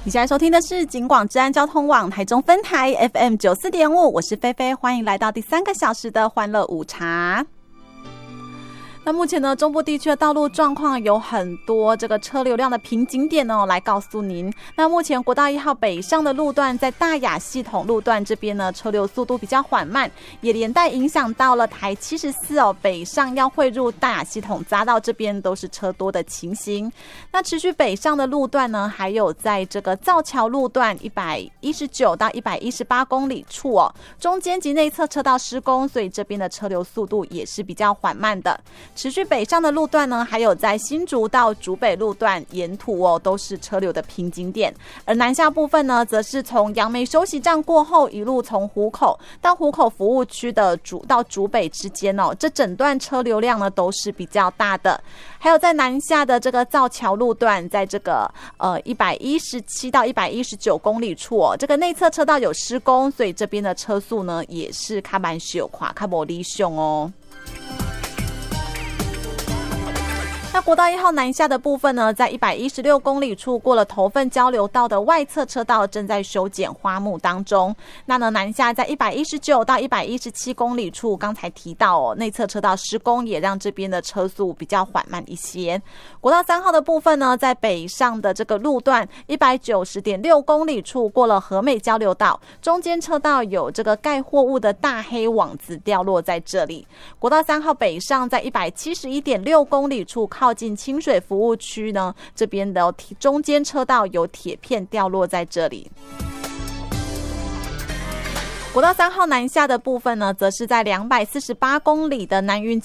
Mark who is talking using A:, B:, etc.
A: 你现在收听的是警广治安交通网台中分台 FM 94.5，我是菲菲，欢迎来到第3个小时的欢乐午茶。那目前呢，中部地区的道路状况有很多这个车流量的瓶颈点哦，来告诉您。那目前国道1号北上的路段，在大雅系统路段这边呢，车流速度比较缓慢，也连带影响到了台74哦，北上要汇入大雅系统匝道这边都是车多的情形。那持续北上的路段呢，还有在这个造桥路段119到118公里处哦，中间及内侧车道施工，所以这边的车流速度也是比较缓慢的。持续北上的路段呢，还有在新竹到竹北路段沿途哦，都是车流的瓶颈点。而南下部分呢，则是从杨梅休息站过后，一路从湖口到湖口服务区的到竹北之间哦，这整段车流量呢都是比较大的。还有在南下的这个造桥路段，在这个117到119公里处哦，这个内侧车道有施工，所以这边的车速呢也是较慢小看，较无理想哦。那国道1号南下的部分呢，在116公里处过了头份交流道的外侧车道正在修剪花木当中。那呢，南下在119到117公里处，刚才提到哦，内侧车道施工也让这边的车速比较缓慢一些。国道3号的部分呢，在北上的这个路段190.6公里处过了和美交流道，中间车道有这个盖货物的大黑网子掉落在这里。国道3号北上在171.6公里处靠近清水服务区呢，这边的中间车道有铁片掉落在这里。国道3号南下的部分呢，则是在248公里的南云